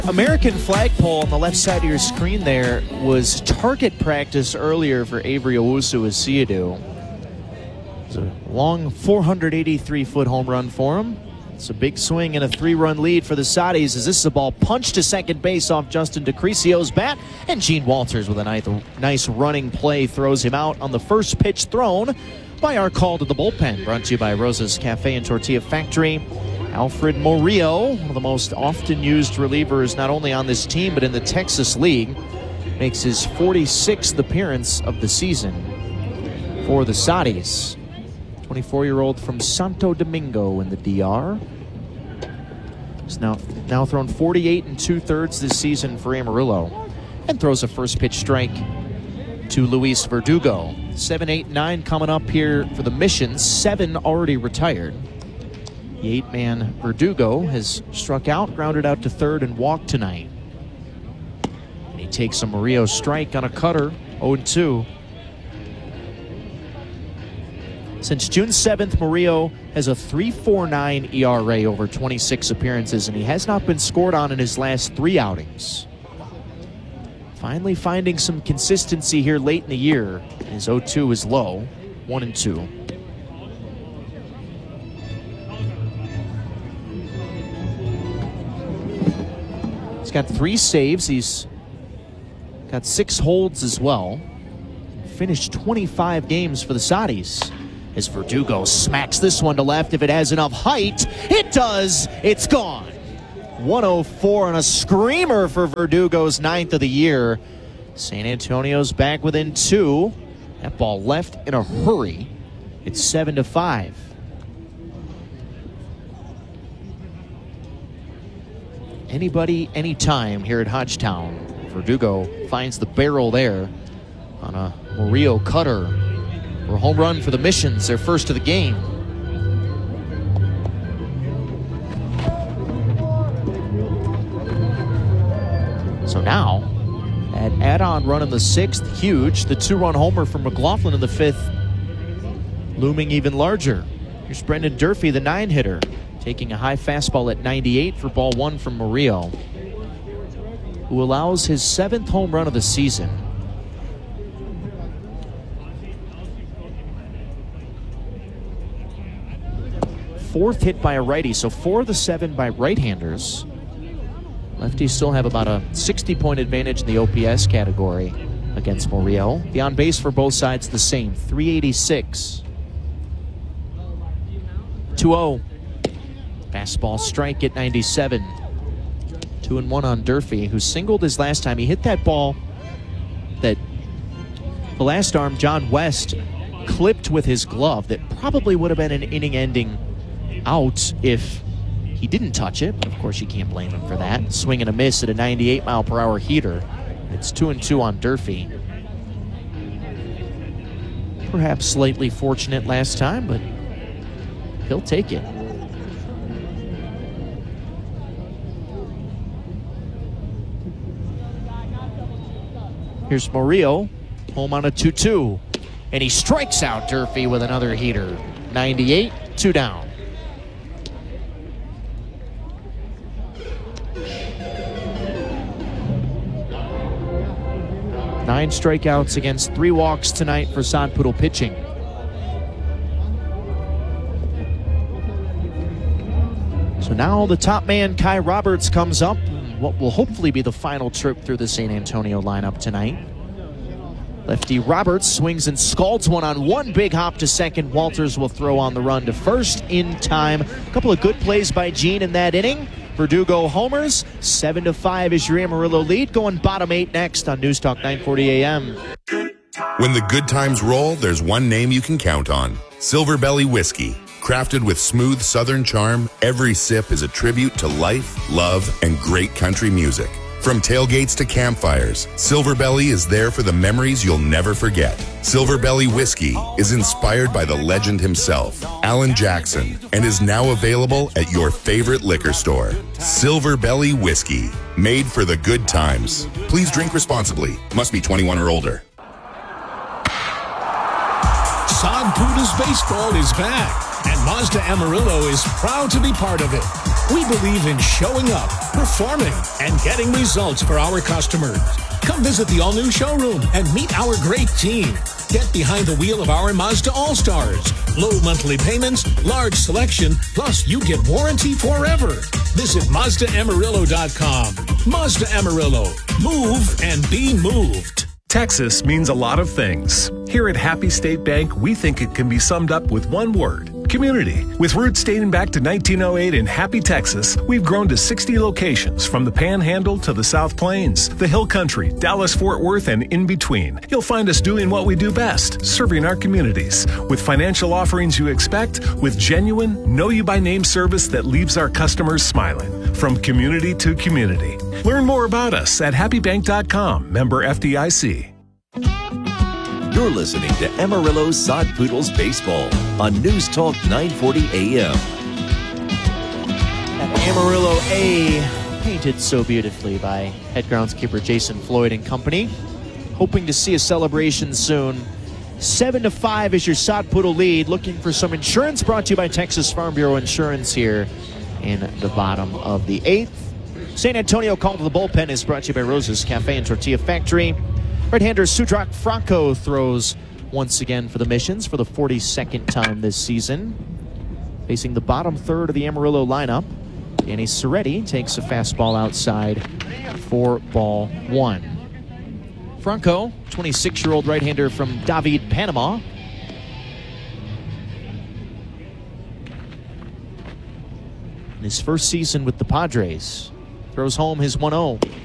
American flagpole on the left side of your screen there was target practice earlier for Avery Owusu-Asiadu. It's a long 483-foot home run for him. It's a big swing and a 3-run lead for the Saudis as this is a ball punched to second base off Justin DeCricio's bat, and Gene Walters with a nice running play throws him out on the first pitch thrown by our call to the bullpen. Brought to you by Rosa's Cafe and Tortilla Factory. Alfred Murillo, one of the most often used relievers not only on this team but in the Texas League, makes his 46th appearance of the season for the Saudis. 24-year-old from Santo Domingo in the DR. He's now thrown 48 2/3 this season for Amarillo and throws a first pitch strike to Luis Verdugo. 7, 8, 9 coming up here for the Mission. 7 already retired. The 8-man Verdugo has struck out, grounded out to third, and walked tonight. And he takes a Murillo strike on a cutter, 0-2. Since June 7th, Murillo has a 3.49 ERA over 26 appearances, and he has not been scored on in his last 3 outings. Finally finding some consistency here late in the year. His 0-2 is low, 1-2. He's got 3 saves. He's got 6 holds as well. Finished 25 games for the Saudis. As Verdugo smacks this one to left. If it has enough height, it does. It's gone. 104 on a screamer for Verdugo's 9th of the year. San Antonio's back within 2. That ball left in a hurry. It's 7-5. Anybody, anytime here at Hodgetown. Verdugo finds the barrel there on a Murillo cutter. For a home run for the Missions, their first of the game. So now, at add-on run in the 6th, huge. The 2-run homer from McLaughlin in the 5th, looming even larger. Here's Brendan Durfee, the 9-hitter, taking a high fastball at 98 for ball 1 from Murillo, who allows his 7th home run of the season. 4th hit by a righty, so 4 of the 7 by right-handers. Lefties still have about a 60-point advantage in the OPS category against Murillo. The on-base for both sides the same, 386. 2-0. Fastball strike at 97. 2-1 on Durfee, who singled his last time. He hit that ball that the last arm, John West, clipped with his glove. That probably would have been an inning-ending out if he didn't touch it, but of course you can't blame him for that. Swing and a miss at a 98-mile-per-hour heater. It's 2-2 on Durfee. Perhaps slightly fortunate last time, but he'll take it. Here's Murillo, home on a 2-2, and he strikes out Durfee with another heater. 98, 2 down. 9 strikeouts against 3 walks tonight for Sod Poodle pitching. So now the top man, Kai Roberts, comes up. What will hopefully be the final trip through the San Antonio lineup tonight. Lefty Roberts swings and scalds one on one big hop to second. Walters will throw on the run to first in time. A couple of good plays by Gene in that inning. Verdugo homers. 7-5 is your Amarillo lead. Going bottom 8 next on News Talk 940 AM. When the good times roll, there's one name you can count on. Silver Belly Whiskey. Crafted with smooth southern charm, every sip is a tribute to life, love, and great country music. From tailgates to campfires, Silver Belly is there for the memories you'll never forget. Silver Belly Whiskey is inspired by the legend himself, Alan Jackson, and is now available at your favorite liquor store. Silver Belly Whiskey, made for the good times. Please drink responsibly. Must be 21 or older. Sod Poodles baseball is back, and Mazda Amarillo is proud to be part of it. We believe in showing up, performing, and getting results for our customers. Come visit the all-new showroom and meet our great team. Get behind the wheel of our Mazda All-Stars. Low monthly payments, large selection, plus you get warranty forever. Visit MazdaAmarillo.com. Mazda Amarillo. Move and be moved. Texas means a lot of things. Here at Happy State Bank, we think it can be summed up with one word: community. With roots dating back to 1908 in Happy, Texas, we've grown to 60 locations from the Panhandle to the South Plains, the Hill Country, Dallas-Fort Worth, and in between. You'll find us doing what we do best, serving our communities. With financial offerings you expect, with genuine, know-you-by-name service that leaves our customers smiling. From community to community. Learn more about us at happybank.com, member FDIC. You're listening to Amarillo Sod Poodles Baseball on News Talk 940 AM. That Amarillo A, painted so beautifully by head groundskeeper Jason Floyd and company. Hoping to see a celebration soon. 7-5 is your Sod Poodle lead. Looking for some insurance, brought to you by Texas Farm Bureau Insurance here in the bottom of the 8th. San Antonio call to the bullpen is brought to you by Rose's Cafe and Tortilla Factory. Right-hander Sudrak Franco throws once again for the Missions for the 42nd time this season. Facing the bottom third of the Amarillo lineup, Danny Soretti takes a fastball outside for ball 1. Franco, 26-year-old right-hander from David, Panama. In his first season with the Padres, throws home his 1-0.